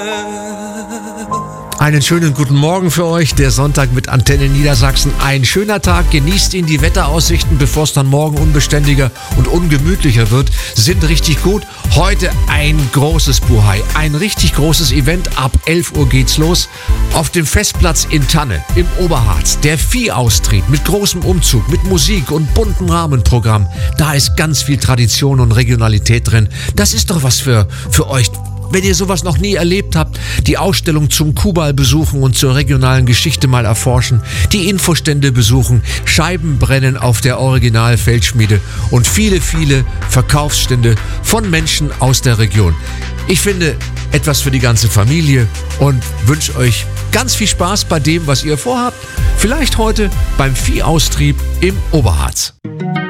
Einen schönen guten Morgen für euch, der Sonntag mit Antenne Niedersachsen. Ein schöner Tag, genießt ihn. Die Wetteraussichten, bevor es dann morgen unbeständiger und ungemütlicher wird, sind richtig gut. Heute ein großes Buhai, ein richtig großes Event. Ab 11 Uhr geht's los auf dem Festplatz in Tanne im Oberharz. Der Viehaustrieb mit großem Umzug, mit Musik und bunten Rahmenprogramm. Da ist ganz viel Tradition und Regionalität drin. Das ist doch was für euch. Wenn ihr sowas noch nie erlebt habt, die Ausstellung zum Kuhball besuchen und zur regionalen Geschichte mal erforschen, die Infostände besuchen, Scheiben brennen auf der Original-Feldschmiede und viele, viele Verkaufsstände von Menschen aus der Region. Ich finde, etwas für die ganze Familie und wünsche euch ganz viel Spaß bei dem, was ihr vorhabt. Vielleicht heute beim Viehaustrieb im Oberharz.